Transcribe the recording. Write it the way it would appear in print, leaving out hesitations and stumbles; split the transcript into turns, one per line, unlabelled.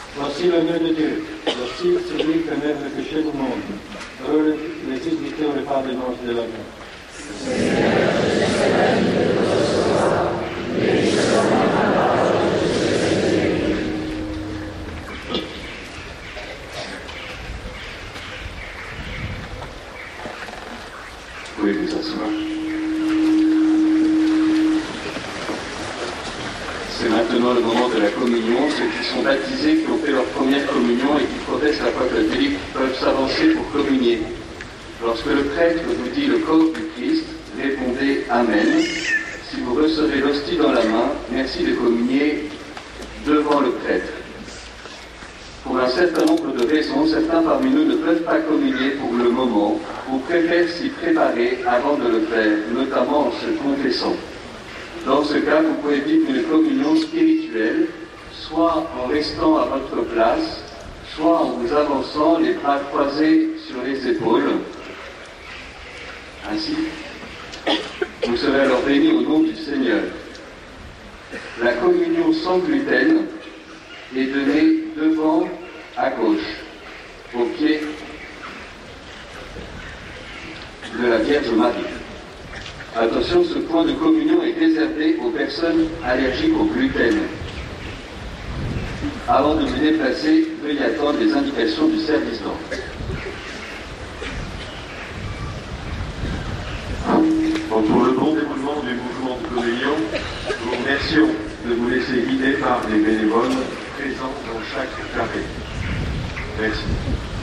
Voici l'agneau de Dieu, voici celui qui enlève le péché du monde. Heureux les invités au repas des noces de l'agneau.
Vous pouvez vous asseoir. C'est maintenant le moment de la communion. Ceux qui sont baptisés, qui ont fait leur première communion et qui professent la foi catholique peuvent s'avancer pour communier. Lorsque le prêtre vous dit le corps du Christ, répondez Amen. Si vous recevez l'hostie dans la main, merci de communier devant le prêtre. Pour un certain nombre de raisons, certains parmi nous ne peuvent pas communier pour le moment ou préfèrent s'y préparer avant de le faire, notamment en se confessant. Dans ce cas, vous pouvez vivre une communion spirituelle, soit en restant à votre place, soit en vous avançant les bras croisés sur les épaules. Ainsi, vous serez alors bénis au nom du Seigneur. La communion sans gluten est donnée devant à gauche, au pied de la Vierge Marie. Attention, ce point de communion est réservé aux personnes allergiques au gluten. Avant de vous déplacer, veuillez attendre les indications du service d'ordre.
Pour le bon déroulement du mouvement de communion, nous vous remercions de vous laisser guider par des bénévoles présents dans chaque carré. Merci.